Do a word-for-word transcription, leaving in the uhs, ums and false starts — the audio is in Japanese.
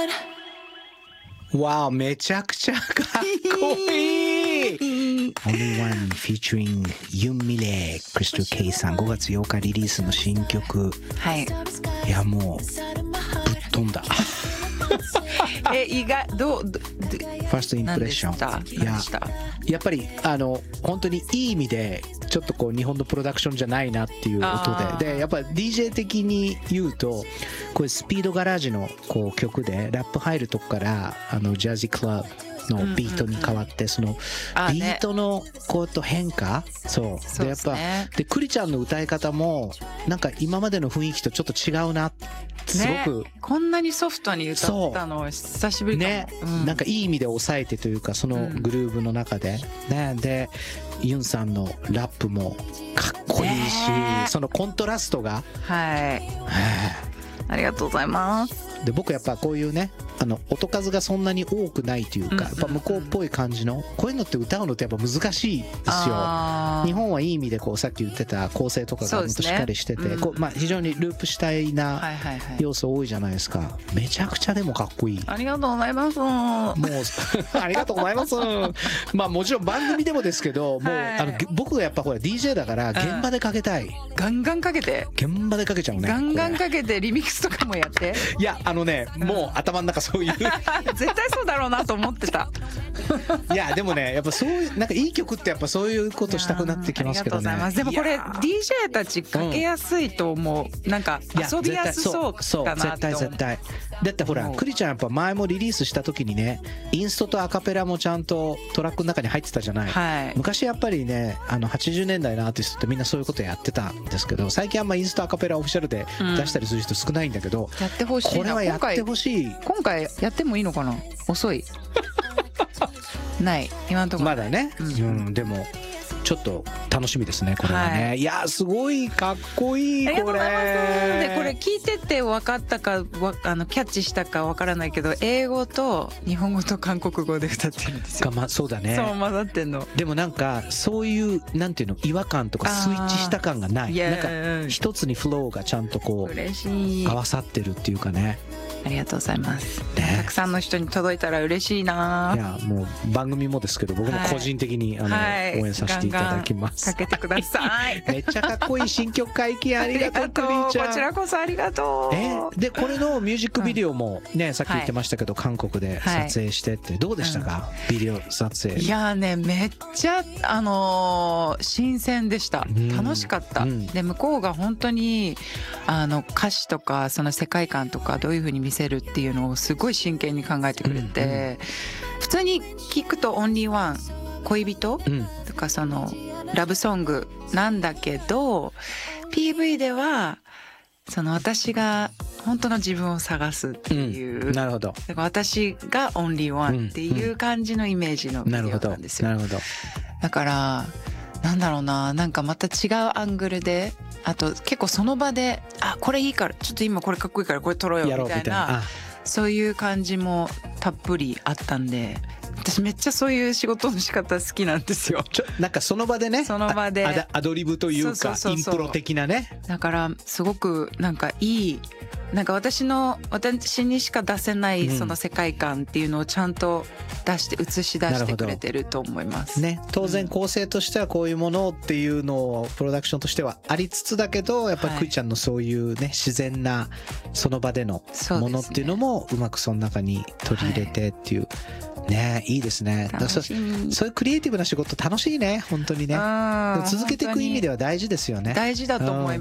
わあ、めちゃくちゃかっこいいOnly One featuring ユンミレイ、クリストル・ケイさん、ごがつようかリリースの新曲。 はい。 いや、もうぶっ飛んだえ、意外、どう、ど、 ファーストインプレッション。いや、やっぱりあの本当にいい意味でちょっとこう日本のプロダクションじゃないなっていう音で、でやっぱり ディージェー 的に言うとこれスピードガラージのこう曲でラップ入るとこからあのジャズィクラブのビートに変わって、そのビートのこうと変化、そうでやっぱでクリちゃんの歌い方もなんか今までの雰囲気とちょっと違うな、すごくこんなにソフトに歌ったの久しぶりかもね、 なんかいい意味で抑えてというかそのグルーヴの中でね、でユンさんのラップもかっこいいし、そのコントラストがはい、ありがとうございます。 で僕やっぱこういうねあの音数がそんなに多くないというか、やっぱ向こうっぽい感じのこういうのって歌うのってやっぱ難しいですよ。日本はいい意味でこうさっき言ってた構成とかがほんとしっかりしてて、こうまあ非常にループ主体な要素多いじゃないですか。めちゃくちゃでもかっこいい。 ありがとうございます。もうありがとうございます。まあもちろん番組でもですけど、もうあの僕がやっぱほら ディージェー だから現場でかけたい。 ガンガンかけて。 現場でかけちゃうね。 ガンガンかけてリミックスとかもやって。 いやあのねもう頭の中そういう絶対そうだろうなと思ってた。 いやでもねやっぱそういうなんかいい曲ってやっぱそういうことしたくなってきますけどね。 でもこれ ディージェー たちかけやすいと思う、うん、なんか遊びやすそうかなって思う。 絶対絶対だってほらクリちゃんやっぱ前もリリースした時にねインストとアカペラもちゃんとトラックの中に入ってたじゃない、はい、昔やっぱりねあのはちじゅうねんだいのアーティストってみんなそういうことやってたんですけど、最近あんまインストアカペラオフィシャルで出したりする人少ないんだけど、 うん、やってほしいな。 これはやってほしい。 今回やってもいいのかな。遅いない今のところまだね、うん、うん、でもちょっと楽しみですねこれはね、はい、いやすごいかっこいいこれ。 でこれ聞いてて分かったかあのキャッチしたか分からないけど英語と日本語と韓国語で歌ってるんですよ。 ま、そうだね。 そう混ざってんの。 でもなんかそういうなんていうの違和感とかスイッチした感がない。なんか一つにフローがちゃんとこう嬉しい合わさってるっていうかね。 ありがとうございます、ね、たくさんの人に届いたら嬉しいな。 いやもう番組もですけど僕も個人的に、はい、あの、はい、応援させていただきます。 ガンガンかけてください。 めっちゃかっこいい新曲解禁ありがとうクリーちゃん。 こちらこそありがとう。 えでこれのミュージックビデオもね、うん、さっき言ってましたけど、はい、韓国で撮影してってどうでしたか、はい、ビデオ撮影。 いやねめっちゃあのー、新鮮でした。楽しかった、うん、で向こうが本当にあの歌詞とかその世界観とかどういう風に見せるっていうのをすごい真剣に考えてくれて、うんうん、普通に聞くと「オンリーワン」恋人、うん、とかそのラブソングなんだけど ピーブイ ではその私が本当の自分を探すっていう、 うん、なるほど。 だから私がオンリーワンっていう感じのイメージのビデオなんですよ。 なるほど。 だからなんだろうな、なんかまた違うアングルで、あと結構その場であこれいいからちょっと今これかっこいいからこれ撮ろうよみたいなそういう感じもたっぷりあったんで、私めっちゃそういう仕事の仕方好きなんですよ。 ちょなんかその場でね、 その場でア, アドリブというかインプロ的なね。 だからすごくなんかいい、なんか私の私にしか出せないその世界観っていうのをちゃんと出して映し出してくれてると思いますね。当然構成としてはこういうものっていうのをプロダクションとしてはありつつだけど、やっぱりクイちゃんのそういうね自然なその場でのものっていうのもうまくその中に取り入れてっていう、ね、いいですね。だそそういうクリエイティブな仕事楽しいね本当にね。続けていく意味では大事ですよね。 大事だと思います。